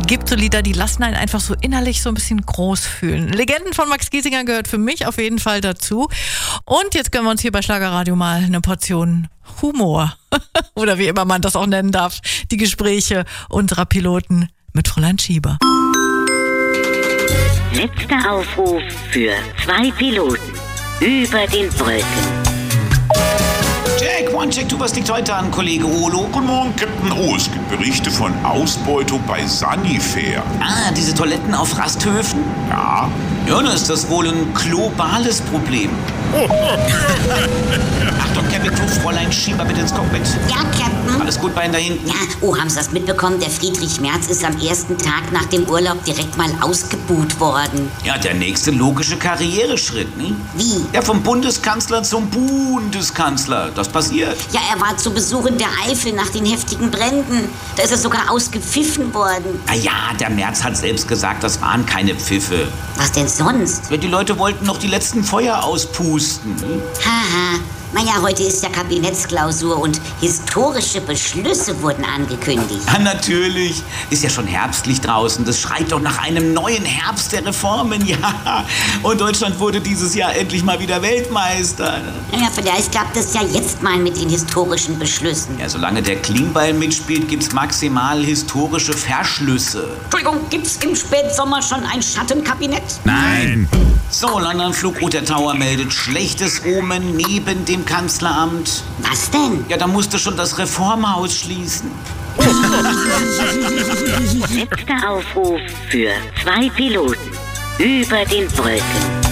gibt so Lieder, die lassen einen einfach so innerlich so ein bisschen groß fühlen. Legenden von Max Giesinger gehört für mich auf jeden Fall dazu. Und jetzt gönnen wir uns hier bei Schlagerradio mal eine Portion Humor. Oder wie immer man das auch nennen darf. Die Gespräche unserer Piloten mit Fräulein Schieber. Letzter Aufruf für 2 Piloten über den Wolken. Jack, one check, du, was liegt heute an, Kollege Olo? Guten Morgen, Captain O. Es gibt Berichte von Ausbeutung bei Sanifair. Ah, diese Toiletten auf Rasthöfen? Ja. Ja, dann ist das wohl ein globales Problem. Achtung, Captain, Fräulein Schieber bitte ins Cockpit. Ja, Captain. Alles gut bei Ihnen da hinten? Ja, oh, haben Sie das mitbekommen? Der Friedrich Merz ist am ersten Tag nach dem Urlaub direkt mal ausgebuht worden. Ja, der nächste logische Karriereschritt, ne? Wie? Ja, vom Bundeskanzler zum Bundeskanzler. Das passiert. Ja, er war zu Besuch in der Eifel nach den heftigen Bränden. Da ist er sogar ausgepfiffen worden. Ah ja, der Merz hat selbst gesagt, das waren keine Pfiffe. Was denn sonst? Ja, die Leute wollten noch die letzten Feuer auspusten. Ne? Haha. Naja, heute ist ja Kabinettsklausur und historische Beschlüsse wurden angekündigt. Ja, natürlich. Ist ja schon herbstlich draußen. Das schreit doch nach einem neuen Herbst der Reformen. Ja. Und Deutschland wurde dieses Jahr endlich mal wieder Weltmeister. Naja, vielleicht klappt es ja jetzt mal mit den historischen Beschlüssen. Ja, solange der Klingbeil mitspielt, gibt's maximal historische Verschlüsse. Entschuldigung, gibt's im Spätsommer schon ein Schattenkabinett? Nein. So, London Flugroute der Tower meldet schlechtes Omen neben dem Kanzleramt. Was denn? Ja, da musste schon das Reformhaus schließen. Letzter Aufruf für 2 Piloten über den Wolken.